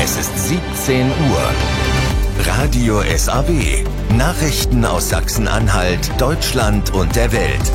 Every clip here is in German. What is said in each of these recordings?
Es ist 17 Uhr. Radio SAW. Nachrichten aus Sachsen-Anhalt, Deutschland und der Welt.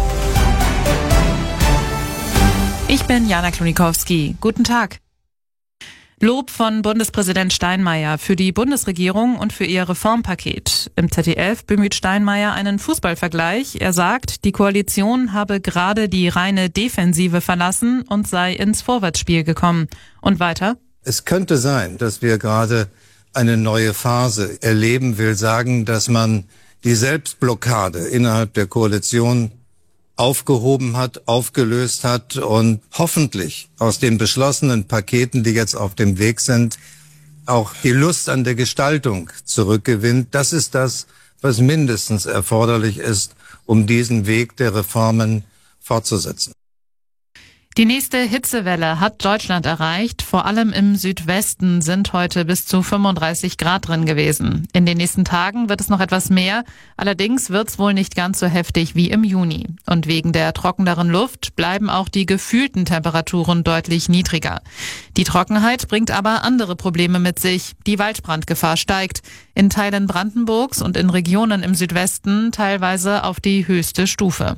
Ich bin Jana Klonikowski. Guten Tag. Lob von Bundespräsident Steinmeier für die Bundesregierung und für ihr Reformpaket. Im ZDF bemüht Steinmeier einen Fußballvergleich. Er sagt, die Koalition habe gerade die reine Defensive verlassen und sei ins Vorwärtsspiel gekommen. Und weiter? Es könnte sein, dass wir gerade eine neue Phase erleben, will sagen, dass man die Selbstblockade innerhalb der Koalition aufgehoben hat, aufgelöst hat und hoffentlich aus den beschlossenen Paketen, die jetzt auf dem Weg sind, auch die Lust an der Gestaltung zurückgewinnt. Das ist das, was mindestens erforderlich ist, um diesen Weg der Reformen fortzusetzen. Die nächste Hitzewelle hat Deutschland erreicht. Vor allem im Südwesten sind heute bis zu 35 Grad drin gewesen. In den nächsten Tagen wird es noch etwas mehr. Allerdings wird es wohl nicht ganz so heftig wie im Juni. Und wegen der trockeneren Luft bleiben auch die gefühlten Temperaturen deutlich niedriger. Die Trockenheit bringt aber andere Probleme mit sich. Die Waldbrandgefahr steigt. In Teilen Brandenburgs und in Regionen im Südwesten teilweise auf die höchste Stufe.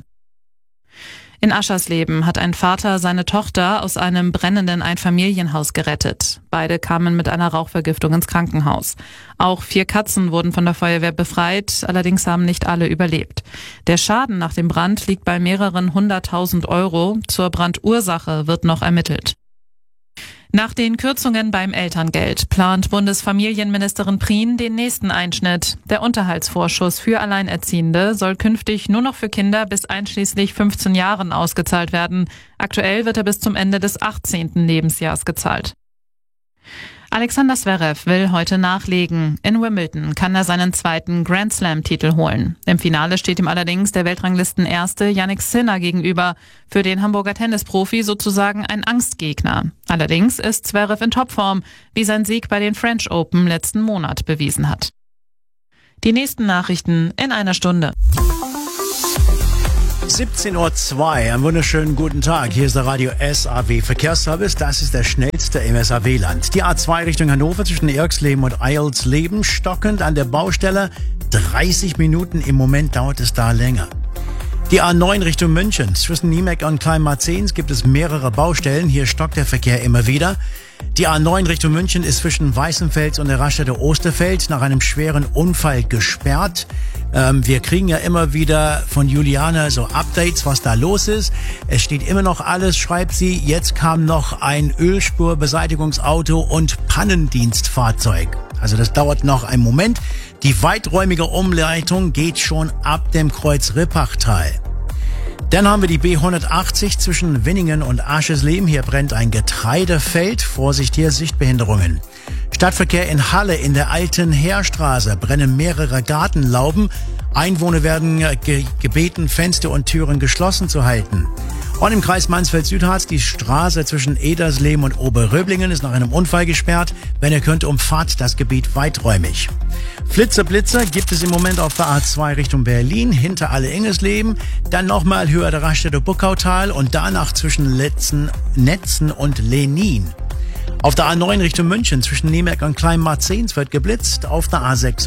In Aschersleben hat ein Vater seine Tochter aus einem brennenden Einfamilienhaus gerettet. Beide kamen mit einer Rauchvergiftung ins Krankenhaus. Auch 4 Katzen wurden von der Feuerwehr befreit, allerdings haben nicht alle überlebt. Der Schaden nach dem Brand liegt bei mehreren 100.000 Euro. Zur Brandursache wird noch ermittelt. Nach den Kürzungen beim Elterngeld plant Bundesfamilienministerin Prien den nächsten Einschnitt. Der Unterhaltsvorschuss für Alleinerziehende soll künftig nur noch für Kinder bis einschließlich 15 Jahren ausgezahlt werden. Aktuell wird er bis zum Ende des 18. Lebensjahrs gezahlt. Alexander Zverev will heute nachlegen. In Wimbledon kann er seinen zweiten Grand-Slam-Titel holen. Im Finale steht ihm allerdings der Weltranglisten-Erste Jannik Sinner gegenüber. Für den Hamburger Tennisprofi sozusagen ein Angstgegner. Allerdings ist Zverev in Topform, wie sein Sieg bei den French Open letzten Monat bewiesen hat. Die nächsten Nachrichten in einer Stunde. 17:02 Uhr, einen wunderschönen guten Tag. Hier ist der Radio SAW Verkehrsservice. Das ist der schnellste im SAW-Land. Die A2 Richtung Hannover zwischen Erxleben und Eilsleben stockend an der Baustelle. 30 Minuten, im Moment dauert es da länger. Die A9 Richtung München. Zwischen Niemek und Kleinmarzens gibt es mehrere Baustellen. Hier stockt der Verkehr immer wieder. Die A9 Richtung München ist zwischen Weißenfels und der Raststätte Osterfeld nach einem schweren Unfall gesperrt. Wir kriegen ja immer wieder von Juliane so Updates, was da los ist. Es steht immer noch alles, schreibt sie. Jetzt kam noch ein Ölspurbeseitigungsauto und Pannendienstfahrzeug. Also das dauert noch einen Moment. Die weiträumige Umleitung geht schon ab dem Kreuz Rippachtal. Dann haben wir die B180 zwischen Winningen und Aschersleben. Hier brennt ein Getreidefeld. Vorsicht hier, Sichtbehinderungen. Stadtverkehr in Halle in der alten Heerstraße brennen mehrere Gartenlauben. Einwohner werden gebeten, Fenster und Türen geschlossen zu halten. Und im Kreis Mansfeld-Südharz, die Straße zwischen Edersleben und Oberröblingen ist nach einem Unfall gesperrt. Wenn ihr könnt, umfahrt das Gebiet weiträumig. Blitzer gibt es im Moment auf der A2 Richtung Berlin, hinter Alle-Ingesleben, dann nochmal höher der Raststätte Buckautal und danach zwischen Netzen und Lenin. Auf der A9 Richtung München zwischen Niemek und Kleinmarzens wird geblitzt. Auf der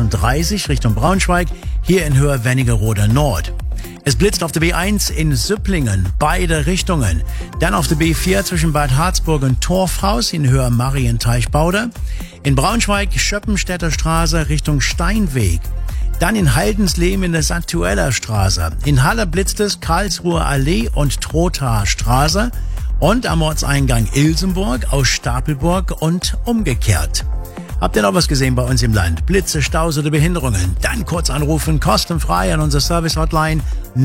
A36 Richtung Braunschweig, hier in Höhe Wernigerode Nord. Es blitzt auf der B1 in Süpplingen, beide Richtungen. Dann auf der B4 zwischen Bad Harzburg und Torfhaus in Höhe Marienteichbauder. In Braunschweig Schöppenstädter Straße Richtung Steinweg. Dann in Haldensleben in der Santueller Straße. In Halle blitzt es Karlsruher Allee und Trothaer Straße. Und am Ortseingang Ilsenburg aus Stapelburg und umgekehrt. Habt ihr noch was gesehen bei uns im Land? Blitze, Staus oder Behinderungen? Dann kurz anrufen, kostenfrei an unsere Service-Hotline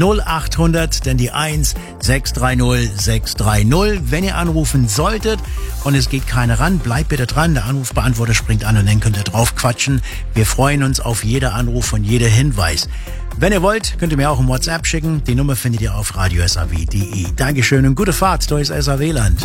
0800, denn die 1 630 630. Wenn ihr anrufen solltet und es geht keiner ran, bleibt bitte dran. Der Anrufbeantworter springt an und dann könnt ihr drauf quatschen. Wir freuen uns auf jeder Anruf und jeder Hinweis. Wenn ihr wollt, könnt ihr mir auch ein WhatsApp schicken. Die Nummer findet ihr auf radiosaw.de. Dankeschön und gute Fahrt durchs SAW-Land.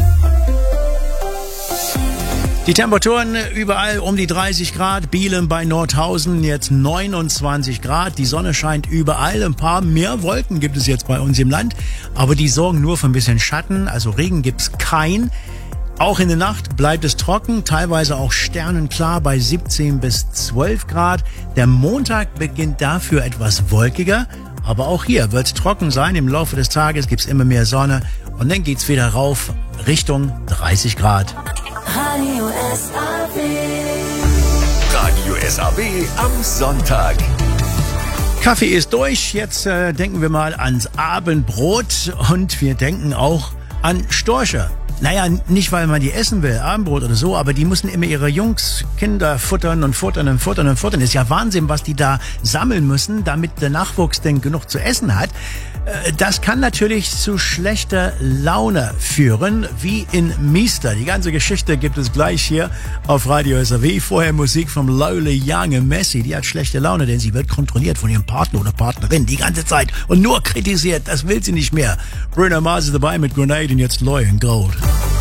Die Temperaturen überall um die 30 Grad. Bielen bei Nordhausen jetzt 29 Grad. Die Sonne scheint überall. Ein paar mehr Wolken gibt es jetzt bei uns im Land. Aber die sorgen nur für ein bisschen Schatten. Also Regen gibt's kein. Auch in der Nacht bleibt es trocken, teilweise auch sternenklar bei 17 bis 12 Grad. Der Montag beginnt dafür etwas wolkiger, aber auch hier wird es trocken sein. Im Laufe des Tages gibt's immer mehr Sonne und dann geht's wieder rauf Richtung 30 Grad. Radio SAW. Radio SAW am Sonntag. Kaffee ist durch, jetzt denken wir mal ans Abendbrot und wir denken auch an Storche. Naja, nicht weil man die essen will, Abendbrot oder so, aber die müssen immer ihre Kinder futtern und futtern und futtern und futtern. Ist ja Wahnsinn, was die da sammeln müssen, damit der Nachwuchs denn genug zu essen hat. Das kann natürlich zu schlechter Laune führen, wie in Meester. Die ganze Geschichte gibt es gleich hier auf Radio SAW. Vorher Musik von Lola Young Messi. Die hat schlechte Laune, denn sie wird kontrolliert von ihrem Partner oder Partnerin die ganze Zeit und nur kritisiert. Das will sie nicht mehr. Bruno Mars ist dabei mit Grenade und jetzt Loy and Gold.